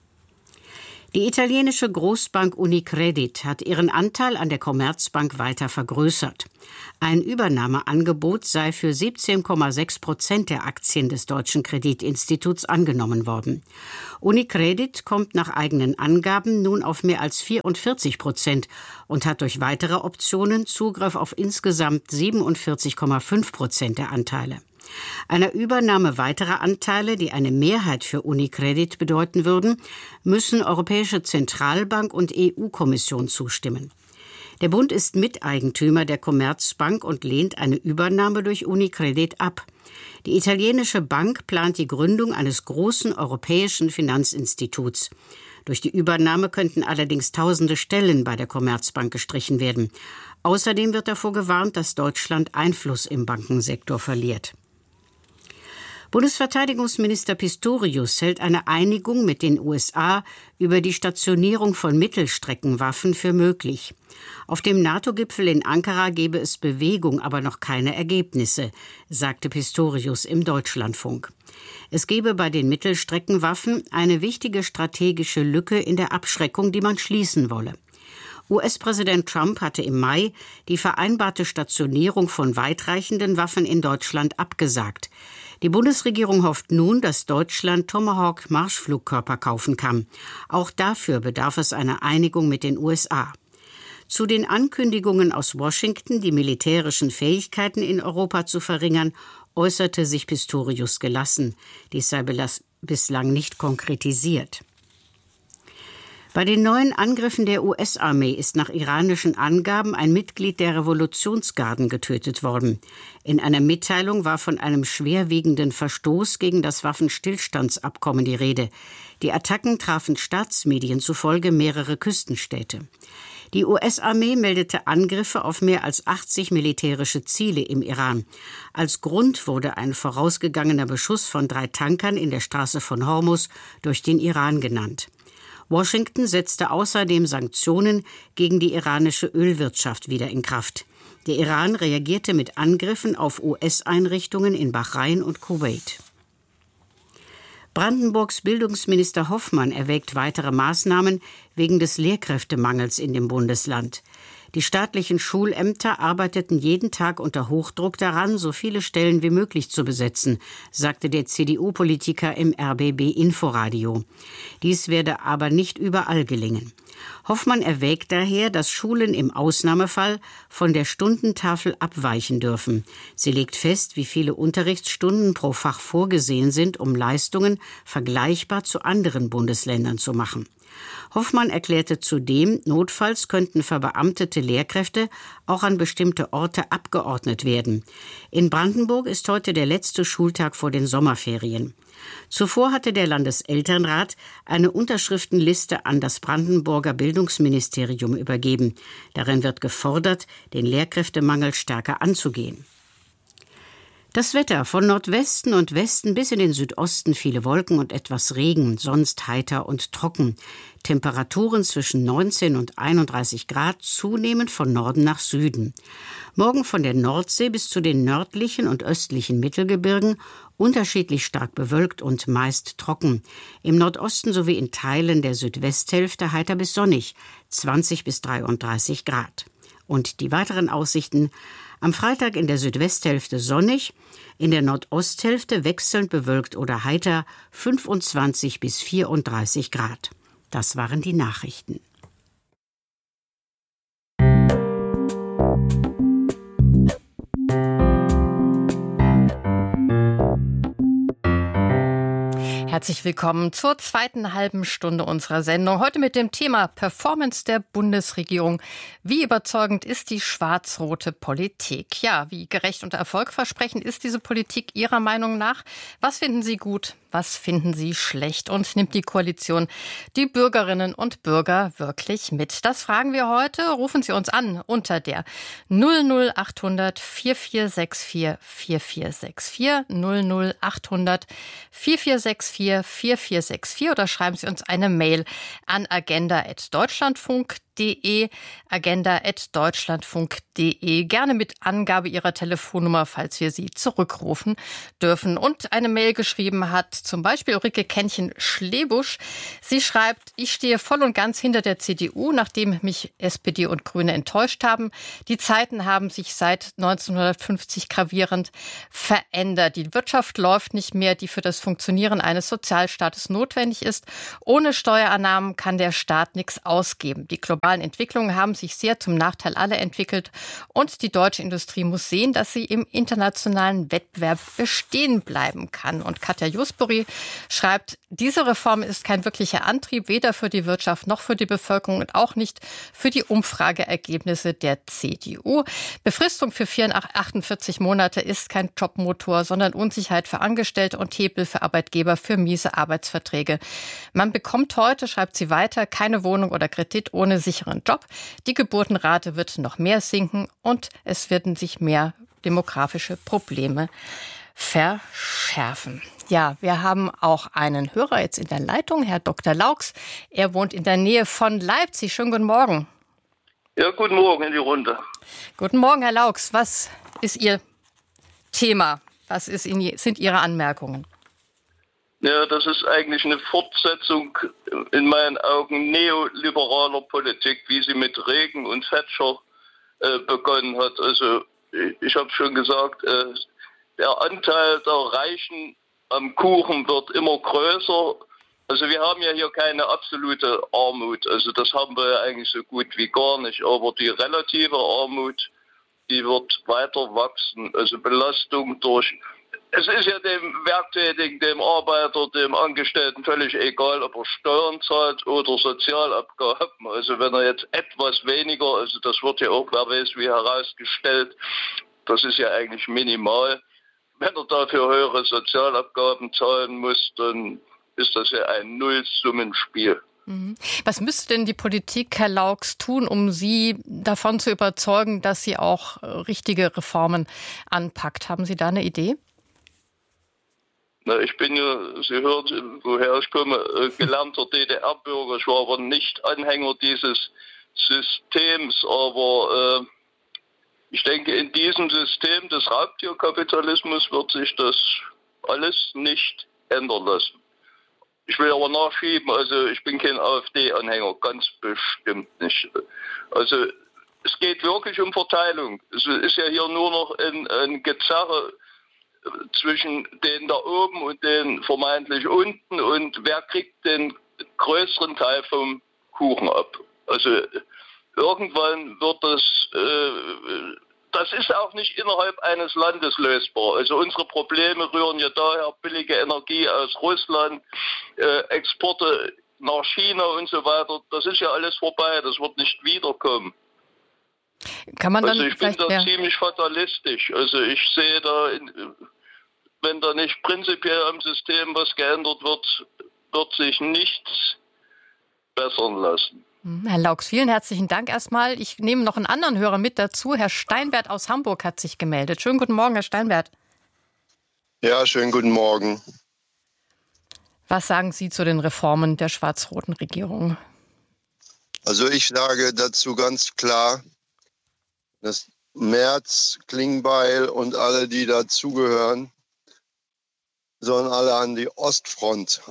Die italienische Großbank Unicredit hat ihren Anteil an der Commerzbank weiter vergrößert. Ein Übernahmeangebot sei für siebzehn Komma sechs Prozent der Aktien des deutschen Kreditinstituts angenommen worden. Unicredit kommt nach eigenen Angaben nun auf mehr als vierundvierzig Prozent und hat durch weitere Optionen Zugriff auf insgesamt siebenundvierzig Komma fünf Prozent der Anteile. Einer Übernahme weiterer Anteile, die eine Mehrheit für Unicredit bedeuten würden, müssen Europäische Zentralbank und E U-Kommission zustimmen. Der Bund ist Miteigentümer der Commerzbank und lehnt eine Übernahme durch Unicredit ab. Die italienische Bank plant die Gründung eines großen europäischen Finanzinstituts. Durch die Übernahme könnten allerdings tausende Stellen bei der Commerzbank gestrichen werden. Außerdem wird davor gewarnt, dass Deutschland Einfluss im Bankensektor verliert. Bundesverteidigungsminister Pistorius hält eine Einigung mit den U S A über die Stationierung von Mittelstreckenwaffen für möglich. Auf dem NATO-Gipfel in Ankara gebe es Bewegung, aber noch keine Ergebnisse, sagte Pistorius im Deutschlandfunk. Es gebe bei den Mittelstreckenwaffen eine wichtige strategische Lücke in der Abschreckung, die man schließen wolle. U S-Präsident Trump hatte im Mai die vereinbarte Stationierung von weitreichenden Waffen in Deutschland abgesagt. Die Bundesregierung hofft nun, dass Deutschland Tomahawk-Marschflugkörper kaufen kann. Auch dafür bedarf es einer Einigung mit den U S A. Zu den Ankündigungen aus Washington, die militärischen Fähigkeiten in Europa zu verringern, äußerte sich Pistorius gelassen. Dies sei bislang nicht konkretisiert. Bei den neuen Angriffen der U S-Armee ist nach iranischen Angaben ein Mitglied der Revolutionsgarden getötet worden. In einer Mitteilung war von einem schwerwiegenden Verstoß gegen das Waffenstillstandsabkommen die Rede. Die Attacken trafen Staatsmedien zufolge mehrere Küstenstädte. Die U S-Armee meldete Angriffe auf mehr als achtzig militärische Ziele im Iran. Als Grund wurde ein vorausgegangener Beschuss von drei Tankern in der Straße von Hormuz durch den Iran genannt. Washington setzte außerdem Sanktionen gegen die iranische Ölwirtschaft wieder in Kraft. Der Iran reagierte mit Angriffen auf U S-Einrichtungen in Bahrain und Kuwait. Brandenburgs Bildungsminister Hoffmann erwägt weitere Maßnahmen wegen des Lehrkräftemangels in dem Bundesland. Die staatlichen Schulämter arbeiteten jeden Tag unter Hochdruck daran, so viele Stellen wie möglich zu besetzen, sagte der C D U-Politiker im R B B-Inforadio. Dies werde aber nicht überall gelingen. Hoffmann erwägt daher, dass Schulen im Ausnahmefall von der Stundentafel abweichen dürfen. Sie legt fest, wie viele Unterrichtsstunden pro Fach vorgesehen sind, um Leistungen vergleichbar zu anderen Bundesländern zu machen. Hoffmann erklärte zudem, notfalls könnten verbeamtete Lehrkräfte auch an bestimmte Orte abgeordnet werden. In Brandenburg ist heute der letzte Schultag vor den Sommerferien. Zuvor hatte der Landeselternrat eine Unterschriftenliste an das Brandenburger Bildungsministerium übergeben. Darin wird gefordert, den Lehrkräftemangel stärker anzugehen. Das Wetter: von Nordwesten und Westen bis in den Südosten viele Wolken und etwas Regen, sonst heiter und trocken. Temperaturen zwischen neunzehn und einunddreißig Grad, zunehmend von Norden nach Süden. Morgen von der Nordsee bis zu den nördlichen und östlichen Mittelgebirgen unterschiedlich stark bewölkt und meist trocken. Im Nordosten sowie in Teilen der Südwesthälfte heiter bis sonnig, zwanzig bis dreiunddreißig Grad. Und die weiteren Aussichten: am Freitag in der Südwesthälfte sonnig, in der Nordosthälfte wechselnd bewölkt oder heiter, fünfundzwanzig bis vierunddreißig Grad. Das waren die Nachrichten. Herzlich willkommen zur zweiten halben Stunde unserer Sendung. Heute mit dem Thema Performance der Bundesregierung. Wie überzeugend ist die schwarz-rote Politik? Ja, wie gerecht und erfolgversprechend ist diese Politik Ihrer Meinung nach? Was finden Sie gut? Was finden Sie schlecht? Und nimmt die Koalition die Bürgerinnen und Bürger wirklich mit? Das fragen wir heute. Rufen Sie uns an unter der null null achthundert vier vier sechs vier vier vier sechs vier, null null achthundert vier vier sechs vier vier vier sechs vier oder schreiben Sie uns eine Mail an agenda at deutschlandfunk punkt de, agenda at deutschlandfunk punkt de. Gerne mit Angabe Ihrer Telefonnummer, falls wir Sie zurückrufen dürfen. Und eine Mail geschrieben hat zum Beispiel Ulrike Kännchen-Schlebusch. Sie schreibt: Ich stehe voll und ganz hinter der C D U, nachdem mich S P D und Grüne enttäuscht haben. Die Zeiten haben sich seit neunzehnhundertfünfzig gravierend verändert. Die Wirtschaft läuft nicht mehr, die für das Funktionieren eines Sozialstaates notwendig ist. Ohne Steuereinnahmen kann der Staat nichts ausgeben. Die globalen Entwicklungen haben sich sehr zum Nachteil aller entwickelt und die deutsche Industrie muss sehen, dass sie im internationalen Wettbewerb bestehen bleiben kann. Und Katja Jusbury schreibt: Diese Reform ist kein wirklicher Antrieb, weder für die Wirtschaft noch für die Bevölkerung und auch nicht für die Umfrageergebnisse der C D U. Befristung für achtundvierzig Monate ist kein Jobmotor, sondern Unsicherheit für Angestellte und Hebel für Arbeitgeber für miese Arbeitsverträge. Man bekommt heute, schreibt sie weiter, keine Wohnung oder Kredit ohne sicheren Job. Die Geburtenrate wird noch mehr sinken und es werden sich mehr demografische Probleme verschärfen. Ja, wir haben auch einen Hörer jetzt in der Leitung, Herr Doktor Laux. Er wohnt in der Nähe von Leipzig. Schönen guten Morgen. Ja, guten Morgen in die Runde. Guten Morgen, Herr Laux. Was ist Ihr Thema? Was ist in, sind Ihre Anmerkungen? Ja, das ist eigentlich eine Fortsetzung in meinen Augen neoliberaler Politik, wie sie mit Reagan und Thatcher äh, begonnen hat. Also ich habe schon gesagt, äh, der Anteil der Reichen am Kuchen wird immer größer. Also wir haben ja hier keine absolute Armut. Also das haben wir ja eigentlich so gut wie gar nicht. Aber die relative Armut, die wird weiter wachsen. Also Belastung durch... Es ist ja dem Werktätigen, dem Arbeiter, dem Angestellten völlig egal, ob er Steuern zahlt oder Sozialabgaben. Also wenn er jetzt etwas weniger, also das wird ja auch, wer weiß wie, herausgestellt, das ist ja eigentlich minimal. Wenn er dafür höhere Sozialabgaben zahlen muss, dann ist das ja ein Nullsummenspiel. Was müsste denn die Politik, Herr Laux, tun, um Sie davon zu überzeugen, dass sie auch richtige Reformen anpackt? Haben Sie da eine Idee? Na, ich bin ja, Sie hören, woher ich komme, gelernter D D R-Bürger. Ich war aber nicht Anhänger dieses Systems. Aber äh, ich denke, in diesem System des Raubtierkapitalismus wird sich das alles nicht ändern lassen. Ich will aber nachschieben, also ich bin kein AfD-Anhänger, ganz bestimmt nicht. Also es geht wirklich um Verteilung. Es ist ja hier nur noch ein, ein Gezerre zwischen denen da oben und den vermeintlich unten und wer kriegt den größeren Teil vom Kuchen ab. Also irgendwann wird das, äh, das ist auch nicht innerhalb eines Landes lösbar. Also unsere Probleme rühren ja daher, billige Energie aus Russland, äh, Exporte nach China und so weiter. Das ist ja alles vorbei, das wird nicht wiederkommen. Kann man dann also ich bin da ja. ziemlich fatalistisch. Also ich sehe da, in, wenn da nicht prinzipiell am System was geändert wird, wird sich nichts bessern lassen. Herr Laux, vielen herzlichen Dank erstmal. Ich nehme noch einen anderen Hörer mit dazu. Herr Steinbert aus Hamburg hat sich gemeldet. Schönen guten Morgen, Herr Steinbert. Ja, schönen guten Morgen. Was sagen Sie zu den Reformen der schwarz-roten Regierung? Also ich sage dazu ganz klar, dass Merz, Klingbeil und alle, die dazugehören, sollen alle an die Ostfront.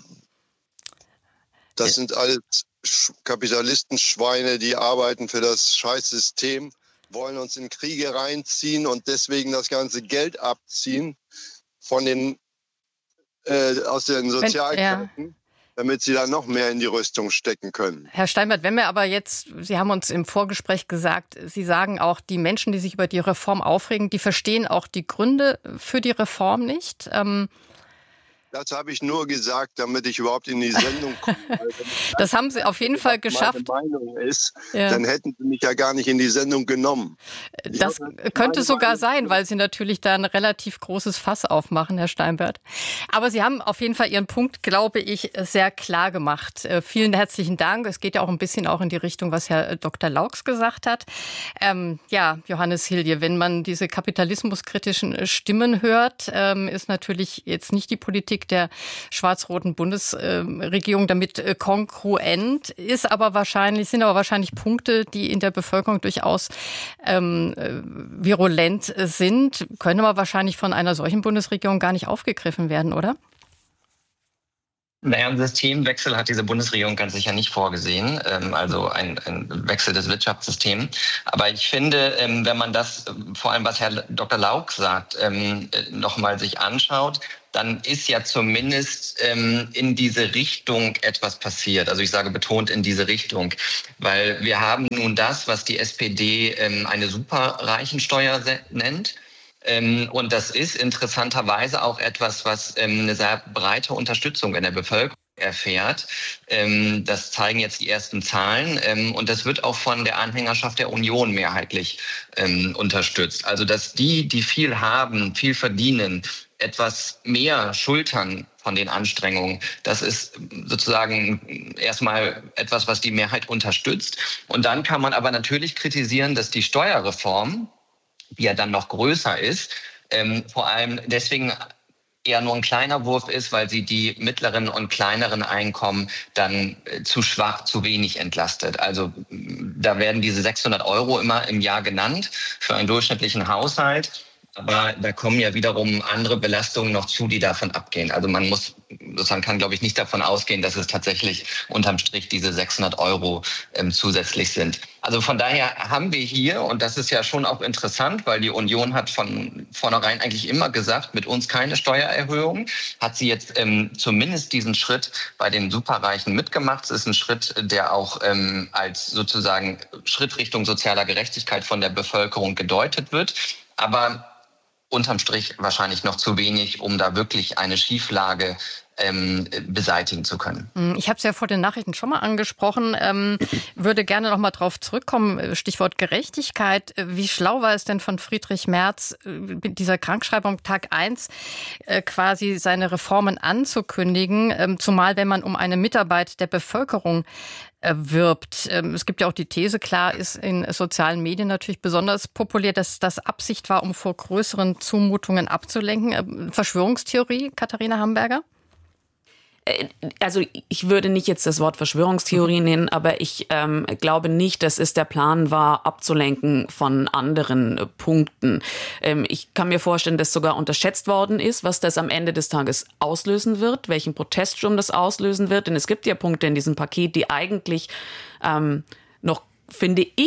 Das sind alles Kapitalistenschweine, die arbeiten für das Scheißsystem, wollen uns in Kriege reinziehen und deswegen das ganze Geld abziehen von den, äh, aus den Sozialkräften, ja, damit sie dann noch mehr in die Rüstung stecken können. Herr Steinbert, wenn wir aber jetzt, Sie haben uns im Vorgespräch gesagt, Sie sagen auch, die Menschen, die sich über die Reform aufregen, die verstehen auch die Gründe für die Reform nicht. Ähm Das habe ich nur gesagt, damit ich überhaupt in die Sendung komme. Das haben Sie auf jeden Fall geschafft. Wenn meine Meinung ist, ja. dann hätten Sie mich ja gar nicht in die Sendung genommen. Das könnte sogar sein, weil Sie natürlich da ein relativ großes Fass aufmachen, Herr Steinbert. Aber Sie haben auf jeden Fall Ihren Punkt, glaube ich, sehr klar gemacht. Äh, vielen herzlichen Dank. Es geht ja auch ein bisschen auch in die Richtung, was Herr Doktor Laux gesagt hat. Ähm, ja, Johannes Hilje, wenn man diese kapitalismuskritischen Stimmen hört, ähm, ist natürlich jetzt nicht die Politik der schwarz-roten Bundesregierung damit kongruent, ist aber wahrscheinlich, sind aber wahrscheinlich Punkte, die in der Bevölkerung durchaus ähm, virulent sind, können aber wahrscheinlich von einer solchen Bundesregierung gar nicht aufgegriffen werden, oder? Naja, ein Systemwechsel hat diese Bundesregierung ganz sicher nicht vorgesehen, also ein, ein Wechsel des Wirtschaftssystems. Aber ich finde, wenn man das, vor allem was Herr Doktor Laux sagt, nochmal sich anschaut, dann ist ja zumindest in diese Richtung etwas passiert. Also ich sage betont in diese Richtung, weil wir haben nun das, was die S P D eine Superreichensteuer nennt. Und das ist interessanterweise auch etwas, was eine sehr breite Unterstützung in der Bevölkerung erfährt. Das zeigen jetzt die ersten Zahlen. Und das wird auch von der Anhängerschaft der Union mehrheitlich unterstützt. Also dass die, die viel haben, viel verdienen, etwas mehr schultern von den Anstrengungen. Das ist sozusagen erstmal etwas, was die Mehrheit unterstützt. Und dann kann man aber natürlich kritisieren, dass die Steuerreform, die ja dann noch größer ist, ähm, vor allem deswegen eher nur ein kleiner Wurf ist, weil sie die mittleren und kleineren Einkommen dann äh, zu schwach, zu wenig entlastet. Also da werden diese sechshundert Euro immer im Jahr genannt für einen durchschnittlichen Haushalt. Aber da kommen ja wiederum andere Belastungen noch zu, die davon abgehen. Also man muss, man kann, glaube ich, nicht davon ausgehen, dass es tatsächlich unterm Strich diese sechshundert Euro ähm, zusätzlich sind. Also von daher haben wir hier, und das ist ja schon auch interessant, weil die Union hat von vornherein eigentlich immer gesagt, mit uns keine Steuererhöhung, hat sie jetzt ähm, zumindest diesen Schritt bei den Superreichen mitgemacht. Es ist ein Schritt, der auch ähm, als sozusagen Schritt Richtung sozialer Gerechtigkeit von der Bevölkerung gedeutet wird. Aber unterm Strich wahrscheinlich noch zu wenig, um da wirklich eine Schieflage ähm, beseitigen zu können. Ich habe es ja vor den Nachrichten schon mal angesprochen, ähm, würde gerne noch mal drauf zurückkommen, Stichwort Gerechtigkeit. Wie schlau war es denn von Friedrich Merz, mit dieser Krankschreibung Tag eins äh, quasi seine Reformen anzukündigen, ähm, zumal wenn man um eine Mitarbeit der Bevölkerung wirbt. Es gibt ja auch die These, klar ist in sozialen Medien natürlich besonders populär, dass das Absicht war, um vor größeren Zumutungen abzulenken. Verschwörungstheorie, Katharina Hamburger? Also ich würde nicht jetzt das Wort Verschwörungstheorie nennen, aber ich ähm, glaube nicht, dass es der Plan war, abzulenken von anderen äh, Punkten. Ähm, ich kann mir vorstellen, dass sogar unterschätzt worden ist, was das am Ende des Tages auslösen wird, welchen Proteststurm das auslösen wird. Denn es gibt ja Punkte in diesem Paket, die eigentlich ähm, noch, finde ich,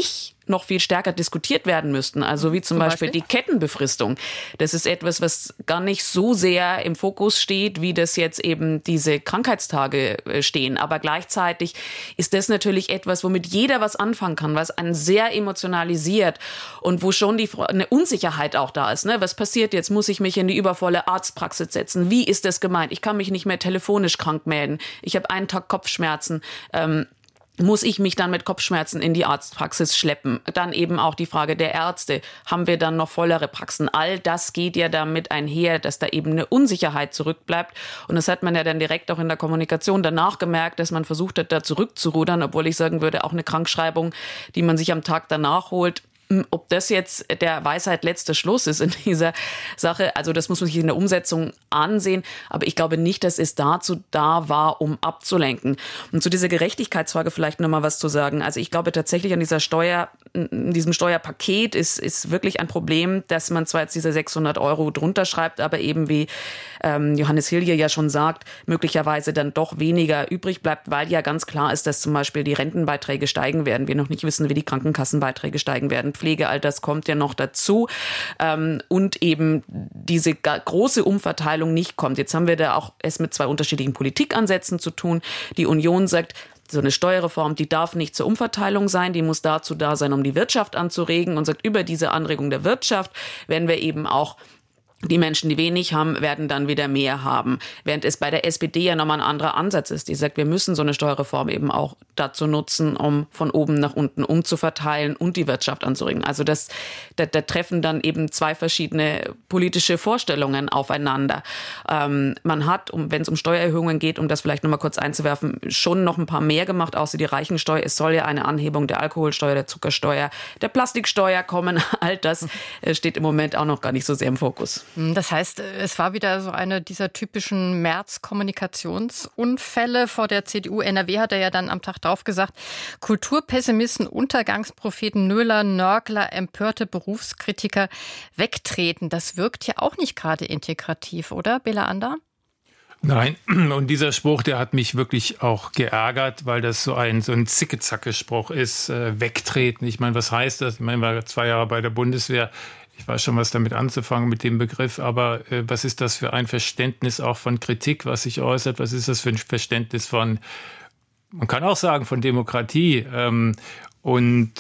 noch viel stärker diskutiert werden müssten. Also wie zum, zum Beispiel, Beispiel die Kettenbefristung. Das ist etwas, was gar nicht so sehr im Fokus steht, wie das jetzt eben diese Krankheitstage stehen. Aber gleichzeitig ist das natürlich etwas, womit jeder was anfangen kann, was einen sehr emotionalisiert und wo schon die, eine Unsicherheit auch da ist. Ne? Was passiert jetzt? Muss ich mich in die übervolle Arztpraxis setzen? Wie ist das gemeint? Ich kann mich nicht mehr telefonisch krank melden. Ich habe einen Tag Kopfschmerzen. Ähm, Muss ich mich dann mit Kopfschmerzen in die Arztpraxis schleppen? Dann eben auch die Frage der Ärzte. Haben wir dann noch vollere Praxen? All das geht ja damit einher, dass da eben eine Unsicherheit zurückbleibt. Und das hat man ja dann direkt auch in der Kommunikation danach gemerkt, dass man versucht hat, da zurückzurudern, obwohl ich sagen würde, auch eine Krankschreibung, die man sich am Tag danach holt, ob das jetzt der Weisheit letzter Schluss ist in dieser Sache, also das muss man sich in der Umsetzung ansehen. Aber ich glaube nicht, dass es dazu da war, um abzulenken. Und zu dieser Gerechtigkeitsfrage vielleicht noch mal was zu sagen. Also ich glaube tatsächlich an dieser Steuer, in diesem Steuerpaket ist, ist wirklich ein Problem, dass man zwar jetzt diese sechshundert Euro drunter schreibt, aber eben wie ähm, Johannes Hilger ja schon sagt, möglicherweise dann doch weniger übrig bleibt, weil ja ganz klar ist, dass zum Beispiel die Rentenbeiträge steigen werden. Wir noch nicht wissen, wie die Krankenkassenbeiträge steigen werden. Pflegealter, das kommt ja noch dazu. Ähm, und eben diese große Umverteilung nicht kommt. Jetzt haben wir da auch es mit zwei unterschiedlichen Politikansätzen zu tun. Die Union sagt, so eine Steuerreform, die darf nicht zur Umverteilung sein, die muss dazu da sein, um die Wirtschaft anzuregen und sagt, über diese Anregung der Wirtschaft werden wir eben auch die Menschen, die wenig haben, werden dann wieder mehr haben. Während es bei der S P D ja nochmal ein anderer Ansatz ist. Die sagt, wir müssen so eine Steuerreform eben auch dazu nutzen, um von oben nach unten umzuverteilen und die Wirtschaft anzuregen. Also das, da, da treffen dann eben zwei verschiedene politische Vorstellungen aufeinander. Ähm, man hat, um, wenn es um Steuererhöhungen geht, um das vielleicht nochmal kurz einzuwerfen, schon noch ein paar mehr gemacht, außer die Reichensteuer. Es soll ja eine Anhebung der Alkoholsteuer, der Zuckersteuer, der Plastiksteuer kommen. All das steht im Moment auch noch gar nicht so sehr im Fokus. Das heißt, es war wieder so eine dieser typischen März-Kommunikationsunfälle vor der C D U. N R W hat er ja dann am Tag drauf gesagt, Kulturpessimisten, Untergangspropheten, Nöler, Nörgler, empörte Berufskritiker wegtreten. Das wirkt ja auch nicht gerade integrativ, oder, Bela Ander? Nein, und dieser Spruch, der hat mich wirklich auch geärgert, weil das so ein, so ein Zicke-Zacke-Spruch ist, äh, wegtreten. Ich meine, was heißt das? Ich meine, ich war zwei Jahre bei der Bundeswehr. Ich weiß schon, was damit anzufangen mit dem Begriff, aber äh, was ist das für ein Verständnis auch von Kritik, was sich äußert? Was ist das für ein Verständnis von, man kann auch sagen, von Demokratie? Ähm, und